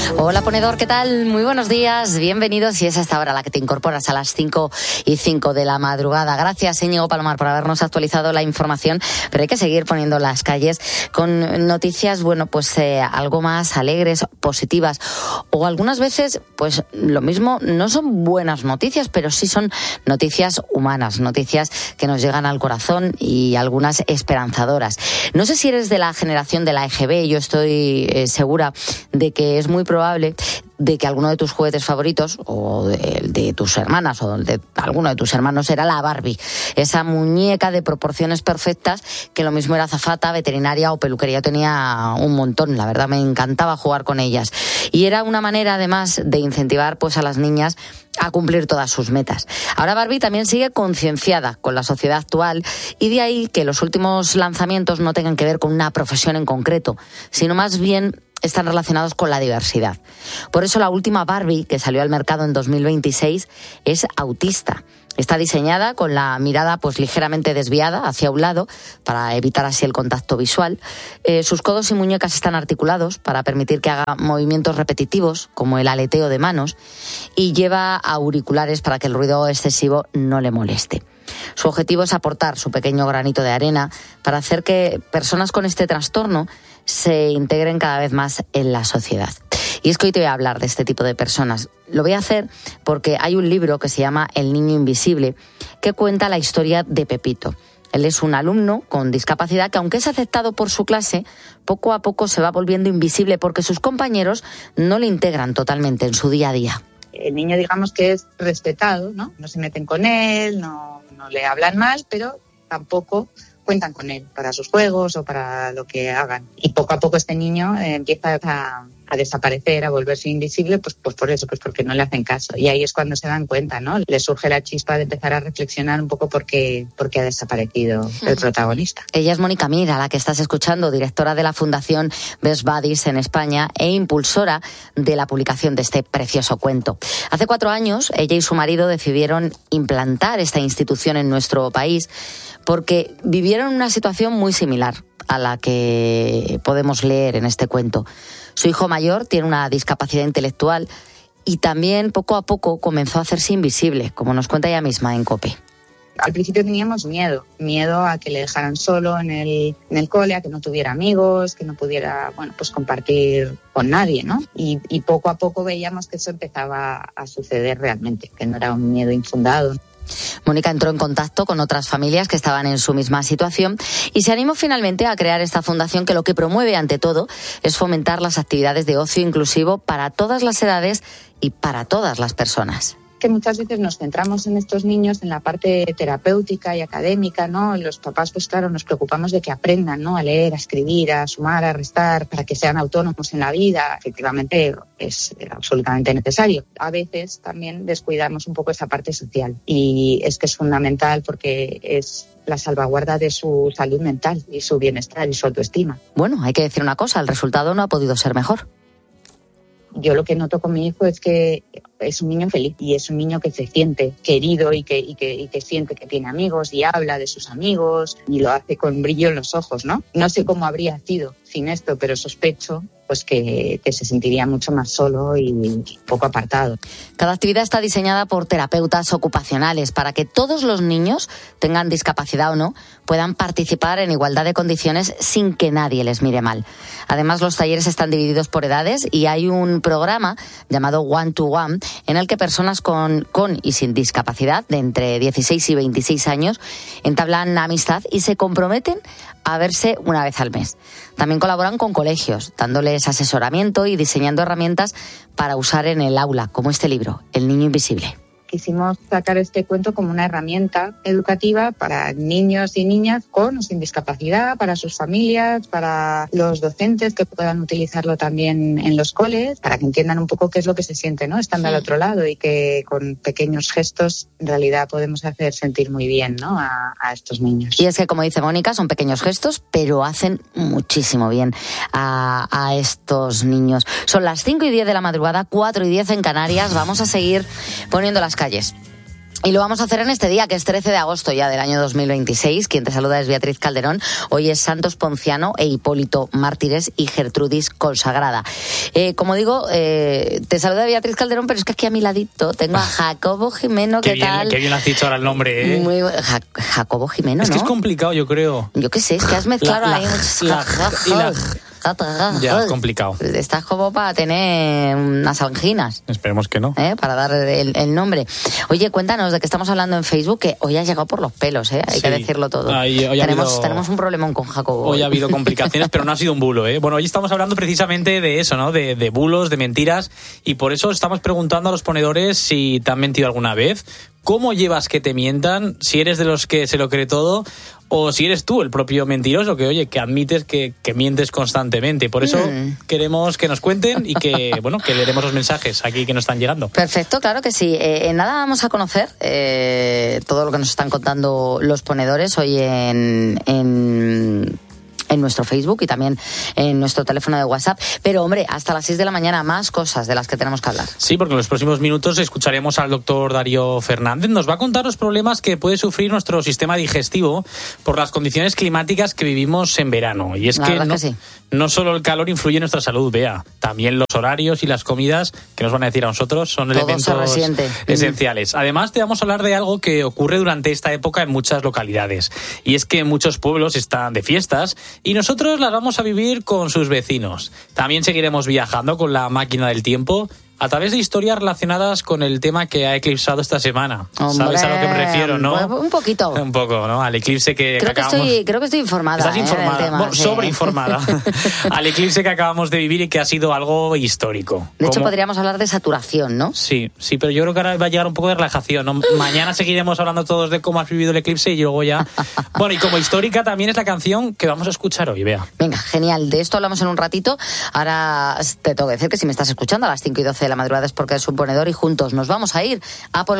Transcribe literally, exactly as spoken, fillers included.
Hola ponedor, ¿qué tal? Muy buenos días, bienvenidos. Y es hasta ahora la que te incorporas a las cinco y cinco de la madrugada. Gracias, Íñigo Palomar, por habernos actualizado la información, pero hay que seguir poniendo las calles con noticias, bueno, pues eh, algo más alegres, positivas, o algunas veces, pues lo mismo, no son buenas noticias, pero sí son noticias humanas, noticias que nos llegan al corazón y algunas esperanzadoras. No sé si eres de la generación de la E G B, yo estoy eh, segura de que es muy probable de que alguno de tus juguetes favoritos, o de, de tus hermanas, o de alguno de tus hermanos, era la Barbie. Esa muñeca de proporciones perfectas, que lo mismo era azafata, veterinaria o peluquería. Yo tenía un montón, la verdad, me encantaba jugar con ellas. Y era una manera, además, de incentivar pues a las niñas a cumplir todas sus metas. Ahora Barbie también sigue concienciada con la sociedad actual, y de ahí que los últimos lanzamientos no tengan que ver con una profesión en concreto, sino más bien están relacionados con la diversidad. Por eso la última Barbie, que salió al mercado en dos mil veintiséis, es autista. Está diseñada con la mirada pues ligeramente desviada hacia un lado para evitar así el contacto visual. Eh, sus codos y muñecas están articulados para permitir que haga movimientos repetitivos como el aleteo de manos, y lleva auriculares para que el ruido excesivo no le moleste. Su objetivo es aportar su pequeño granito de arena para hacer que personas con este trastorno se integren cada vez más en la sociedad. Y es que hoy te voy a hablar de este tipo de personas. Lo voy a hacer porque hay un libro que se llama El niño invisible, que cuenta la historia de Pepito. Él es un alumno con discapacidad que, aunque es aceptado por su clase, poco a poco se va volviendo invisible porque sus compañeros no le integran totalmente en su día a día. El niño, digamos que es respetado, ¿no? No se meten con él, no, no le hablan mal, pero tampoco cuentan con él para sus juegos o para lo que hagan. Y poco a poco este niño eh, empieza a, a desaparecer, a volverse invisible, pues, pues por eso, pues porque no le hacen caso. Y ahí es cuando se dan cuenta, ¿no? Le surge la chispa de empezar a reflexionar un poco por qué, por qué ha desaparecido el protagonista. Ella es Mónica Mir, a la que estás escuchando, directora de la Fundación Best Buddies en España e impulsora de la publicación de este precioso cuento. Hace cuatro años, ella y su marido decidieron implantar esta institución en nuestro país porque vivieron una situación muy similar a la que podemos leer en este cuento. Su hijo mayor tiene una discapacidad intelectual y también poco a poco comenzó a hacerse invisible, como nos cuenta ella misma en COPE. Al principio teníamos miedo, miedo a que le dejaran solo en el, en el cole, a que no tuviera amigos, que no pudiera, bueno, pues compartir con nadie, ¿no? Y, y poco a poco veíamos que eso empezaba a suceder realmente, que no era un miedo infundado. Mónica entró en contacto con otras familias que estaban en su misma situación y se animó finalmente a crear esta fundación, que lo que promueve ante todo es fomentar las actividades de ocio inclusivo para todas las edades y para todas las personas. Que muchas veces nos centramos en estos niños en la parte terapéutica y académica, ¿no? Los papás, pues claro, nos preocupamos de que aprendan, ¿no? A leer, a escribir, a sumar, a restar, para que sean autónomos en la vida. Efectivamente, es absolutamente necesario. A veces también descuidamos un poco esa parte social, y es que es fundamental porque es la salvaguarda de su salud mental y su bienestar y su autoestima. Bueno, hay que decir una cosa, el resultado no ha podido ser mejor. Yo lo que noto con mi hijo es que es un niño feliz y es un niño que se siente querido y que, y que, y que siente que tiene amigos y habla de sus amigos y lo hace con brillo en los ojos, ¿no? No sé cómo habría sido sin esto, pero sospecho pues que, que se sentiría mucho más solo y poco apartado. Cada actividad está diseñada por terapeutas ocupacionales para que todos los niños, tengan discapacidad o no, puedan participar en igualdad de condiciones sin que nadie les mire mal. Además, los talleres están divididos por edades y hay un programa llamado One to One en el que personas con, con y sin discapacidad de entre dieciséis y veintiséis años entablan amistad y se comprometen a verse una vez al mes. También colaboran con colegios, dándoles asesoramiento y diseñando herramientas para usar en el aula, como este libro, El niño invisible. Quisimos sacar este cuento como una herramienta educativa para niños y niñas con o sin discapacidad, para sus familias, para los docentes que puedan utilizarlo también en los coles, para que entiendan un poco qué es lo que se siente, ¿no? Estando sí. al otro lado, y que con pequeños gestos en realidad podemos hacer sentir muy bien, ¿no? a, a estos niños. Y es que, como dice Mónica, son pequeños gestos, pero hacen muchísimo bien a, a estos niños. Son las cinco y diez de la madrugada, cuatro y diez en Canarias. Vamos a seguir poniendo las calles. Y lo vamos a hacer en este día, que es trece de agosto ya del año dos mil veintiséis. Quien te saluda es Beatriz Calderón. Hoy es Santos Ponciano e Hipólito Mártires y Gertrudis Consagrada. Eh, como digo, eh, te saluda Beatriz Calderón, pero es que aquí a mi ladito tengo a Jacobo Jimeno. ¿Qué, qué bien, tal? Qué bien has dicho ahora el nombre, ¿eh? Muy, ja, Jacobo Jimeno, es ¿no? que es complicado, yo creo. Yo qué sé, es que has mezclado la, ahí la, muchas... La, y la, ya, es complicado. Estás como para tener unas anginas. Esperemos que no. ¿Eh? Para dar el, el nombre. Oye, cuéntanos de qué estamos hablando en Facebook, que hoy has llegado por los pelos, ¿eh? Hay sí. que decirlo todo. Ay, hoy tenemos, habido, tenemos un problemón con Jacobo. Hoy ha habido complicaciones, pero no ha sido un bulo, ¿eh? Bueno, hoy estamos hablando precisamente de eso, ¿no? De, de bulos, de mentiras, y por eso estamos preguntando a los ponedores si te han mentido alguna vez. ¿Cómo llevas que te mientan? Si eres de los que se lo cree todo, o si eres tú el propio mentiroso, que oye, que admites que, que mientes constantemente. Por eso mm. queremos que nos cuenten y que, bueno, que leeremos los mensajes aquí que nos están llegando. Perfecto, claro que sí. Eh, en nada vamos a conocer eh, todo lo que nos están contando los ponedores hoy en... en... en nuestro Facebook y también en nuestro teléfono de WhatsApp. Pero, hombre, hasta las seis de la mañana más cosas de las que tenemos que hablar. Sí, porque en los próximos minutos escucharemos al doctor Darío Fernández. Nos va a contar los problemas que puede sufrir nuestro sistema digestivo por las condiciones climáticas que vivimos en verano. Y es la que, verdad no, que sí. no solo el calor influye en nuestra salud, Bea. También los horarios y las comidas que nos van a decir a nosotros son Todo elementos esenciales. Además, te vamos a hablar de algo que ocurre durante esta época en muchas localidades. Y es que muchos pueblos están de fiestas y nosotros las vamos a vivir con sus vecinos. También seguiremos viajando con la máquina del tiempo a través de historias relacionadas con el tema que ha eclipsado esta semana. Hombre, ¿sabes a lo que me refiero, no? Un poquito. Un poco, ¿no? Al eclipse que, creo que acabamos... Que estoy, creo que estoy informada. Estás eh, informada, tema, bueno, sí. sobreinformada. Al eclipse que acabamos de vivir y que ha sido algo histórico. De hecho, ¿Cómo? podríamos hablar de saturación, ¿no? Sí, sí, pero yo creo que ahora va a llegar un poco de relajación, ¿no? Mañana seguiremos hablando todos de cómo has vivido el eclipse y luego ya... Bueno, y como histórica también es la canción que vamos a escuchar hoy, Bea. Venga, genial. De esto hablamos en un ratito. Ahora te tengo que decir que si me estás escuchando a las cinco y doce de la madrugada es porque es un ponedor y juntos nos vamos a ir a por